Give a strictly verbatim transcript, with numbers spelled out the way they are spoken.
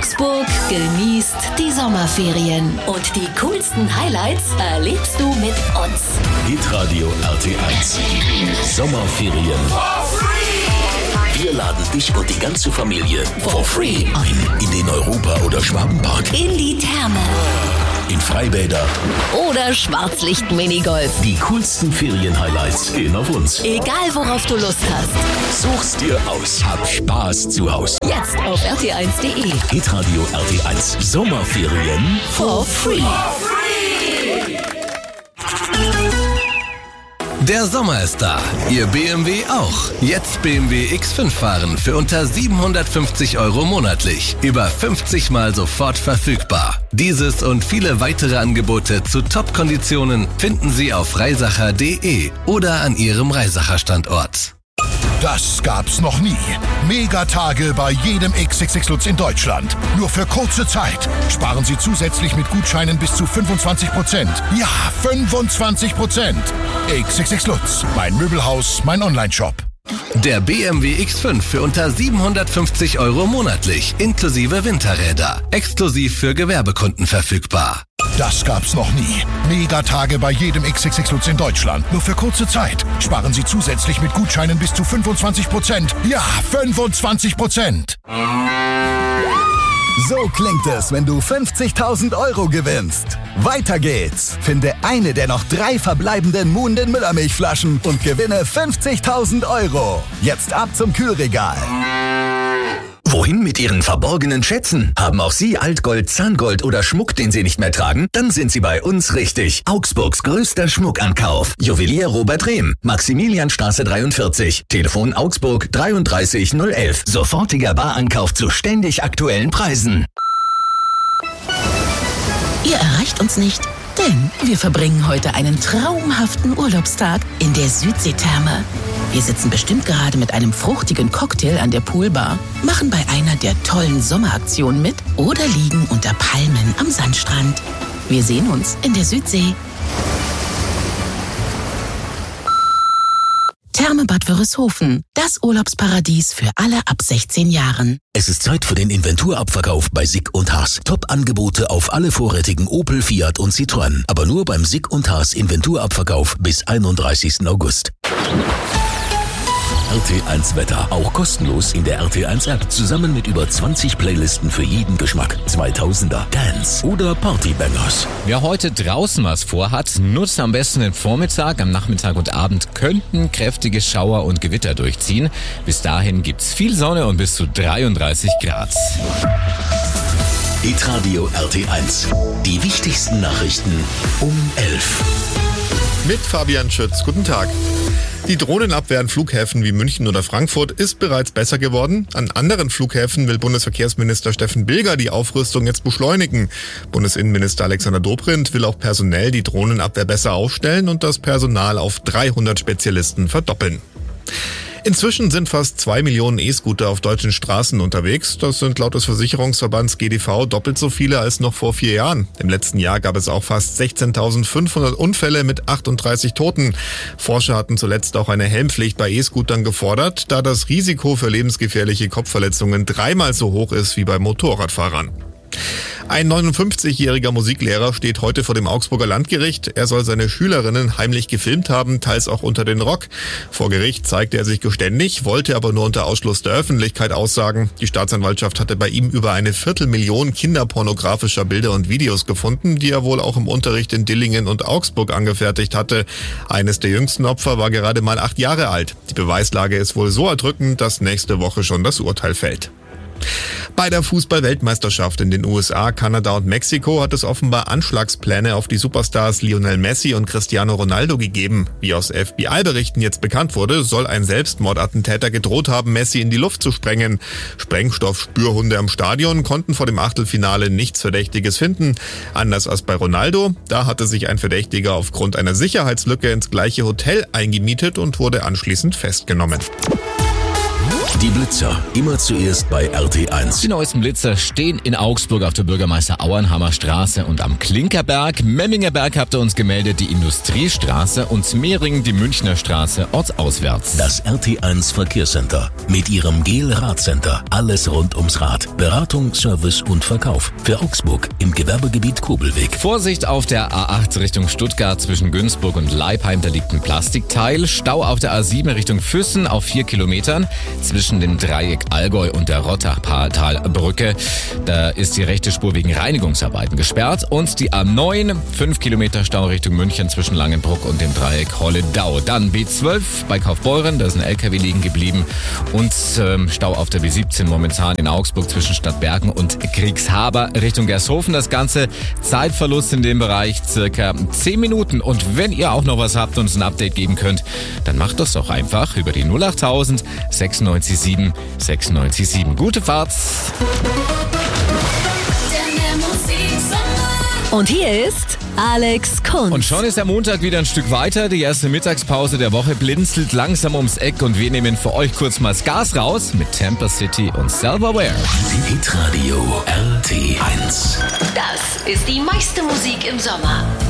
Augsburg genießt die Sommerferien. Und die coolsten Highlights erlebst du mit uns. Hitradio R T eins. Sommerferien. Wir laden dich und die ganze Familie for free ein in den Europa- oder Schwabenpark, In die Therme. in Freibäder. Oder Schwarzlicht-Minigolf. Die coolsten Ferien-Highlights gehen auf uns. Egal worauf du Lust hast. Such's dir aus. Hab Spaß zu Hause. Jetzt auf r t eins punkt d e. Hitradio R T eins. Sommerferien For free. Der Sommer ist da. Ihr B M W auch. Jetzt B M W X fünf fahren für unter siebenhundertfünfzig Euro monatlich. Über fünfzig Mal sofort verfügbar. Dieses und viele weitere Angebote zu Top-Konditionen finden Sie auf reisacher punkt de oder an Ihrem Reisacher Standort. Das gab's noch nie. Megatage bei jedem X X X Lutz in Deutschland. Nur für kurze Zeit. Sparen Sie zusätzlich mit Gutscheinen bis zu fünfundzwanzig Prozent. Ja, fünfundzwanzig Prozent. X X X Lutz. Mein Möbelhaus, mein Onlineshop. Der B M W X fünf für unter siebenhundertfünfzig Euro monatlich, inklusive Winterräder. Exklusiv für Gewerbekunden verfügbar. Das gab's noch nie. Megatage bei jedem X X X Lutz in Deutschland. Nur für kurze Zeit. Sparen Sie zusätzlich mit Gutscheinen bis zu fünfundzwanzig Prozent. Ja, fünfundzwanzig Prozent. So klingt es, wenn du fünfzigtausend Euro gewinnst. Weiter geht's. Finde eine der noch drei verbleibenden Muhnden Müllermilchflaschen und gewinne fünfzigtausend Euro. Jetzt ab zum Kühlregal. Wohin mit Ihren verborgenen Schätzen? Haben auch Sie Altgold, Zahngold oder Schmuck, den Sie nicht mehr tragen? Dann sind Sie bei uns richtig. Augsburgs größter Schmuckankauf. Juwelier Robert Rehm, Maximilianstraße dreiundvierzig. Telefon Augsburg dreiunddreißig null elf. Sofortiger Barankauf zu ständig aktuellen Preisen. Ihr erreicht uns nicht, denn wir verbringen heute einen traumhaften Urlaubstag in der Südseetherme. Wir sitzen bestimmt gerade mit einem fruchtigen Cocktail an der Poolbar, machen bei einer der tollen Sommeraktionen mit oder liegen unter Palmen am Sandstrand. Wir sehen uns in der Südsee. Therme Bad Wörishofen, das Urlaubsparadies für alle ab sechzehn Jahren. Es ist Zeit für den Inventurabverkauf bei Sick und Haas. Top-Angebote auf alle vorrätigen Opel, Fiat und Citroën. Aber nur beim Sick und Haas Inventurabverkauf bis einunddreißigsten August. R T eins Wetter. Auch kostenlos in der R T eins App. Zusammen mit über zwanzig Playlisten für jeden Geschmack. zweitausender, Dance oder Partybangers. Wer heute draußen was vorhat, nutzt am besten den Vormittag. Am Nachmittag und Abend könnten kräftige Schauer und Gewitter durchziehen. Bis dahin gibt's viel Sonne und bis zu dreiunddreißig Grad. Hitradio R T eins. Die wichtigsten Nachrichten um elf. Mit Fabian Schütz. Guten Tag. Die Drohnenabwehr an Flughäfen wie München oder Frankfurt ist bereits besser geworden. An anderen Flughäfen will Bundesverkehrsminister Steffen Bilger die Aufrüstung jetzt beschleunigen. Bundesinnenminister Alexander Dobrindt will auch personell die Drohnenabwehr besser aufstellen und das Personal auf dreihundert Spezialisten verdoppeln. Inzwischen sind fast zwei Millionen E-Scooter auf deutschen Straßen unterwegs. Das sind laut des Versicherungsverbands G D V doppelt so viele als noch vor vier Jahren. Im letzten Jahr gab es auch fast sechzehntausendfünfhundert Unfälle mit achtunddreißig Toten. Forscher hatten zuletzt auch eine Helmpflicht bei E-Scootern gefordert, da das Risiko für lebensgefährliche Kopfverletzungen dreimal so hoch ist wie bei Motorradfahrern. Ein neunundfünfzigjähriger Musiklehrer steht heute vor dem Augsburger Landgericht. Er soll seine Schülerinnen heimlich gefilmt haben, teils auch unter den Rock. Vor Gericht zeigte er sich geständig, wollte aber nur unter Ausschluss der Öffentlichkeit aussagen. Die Staatsanwaltschaft hatte bei ihm über eine Viertelmillion kinderpornografischer Bilder und Videos gefunden, die er wohl auch im Unterricht in Dillingen und Augsburg angefertigt hatte. Eines der jüngsten Opfer war gerade mal acht Jahre alt. Die Beweislage ist wohl so erdrückend, dass nächste Woche schon das Urteil fällt. Bei der Fußball-Weltmeisterschaft in den U S A, Kanada und Mexiko hat es offenbar Anschlagspläne auf die Superstars Lionel Messi und Cristiano Ronaldo gegeben. Wie aus F B I-Berichten jetzt bekannt wurde, soll ein Selbstmordattentäter gedroht haben, Messi in die Luft zu sprengen. Sprengstoffspürhunde am Stadion konnten vor dem Achtelfinale nichts Verdächtiges finden. Anders als bei Ronaldo, da hatte sich ein Verdächtiger aufgrund einer Sicherheitslücke ins gleiche Hotel eingemietet und wurde anschließend festgenommen. Die Blitzer, immer zuerst bei R T eins. Die neuesten Blitzer stehen in Augsburg auf der Bürgermeister Auernhammer Straße und am Klinkerberg. Memminger Berg habt ihr uns gemeldet, die Industriestraße und Mehringen die Münchner Straße ortsauswärts. Das R T eins Verkehrscenter mit ihrem Gel-Radcenter. Alles rund ums Rad. Beratung, Service und Verkauf. Für Augsburg im Gewerbegebiet Kobelweg. Vorsicht auf der A acht Richtung Stuttgart zwischen Günzburg und Leipheim, da liegt ein Plastikteil. Stau auf der A sieben Richtung Füssen auf vier Kilometern. Zwischen dem Dreieck Allgäu und der Rottachtalbrücke. Da ist die rechte Spur wegen Reinigungsarbeiten gesperrt. Und die A neun, fünf Kilometer Stau Richtung München zwischen Langenbruck und dem Dreieck Holledau. Dann B zwölf bei Kaufbeuren, da ist ein L K W liegen geblieben. Und ähm, Stau auf der B siebzehn momentan in Augsburg zwischen Stadtbergen und Kriegshaber Richtung Gershofen. Das Ganze Zeitverlust in dem Bereich circa zehn Minuten. Und wenn ihr auch noch was habt und uns ein Update geben könnt, dann macht das doch einfach über die null achttausend sechsundneunzig sieben sechsundneunzig sieben. Gute Fahrt! Und hier ist Alex Kunz. Und schon ist der Montag wieder ein Stück weiter. Die erste Mittagspause der Woche blinzelt langsam ums Eck und wir nehmen für euch kurz mal das Gas raus mit Temper City und Silverware. Hitradio R T eins. Das ist die meiste Musik im Sommer.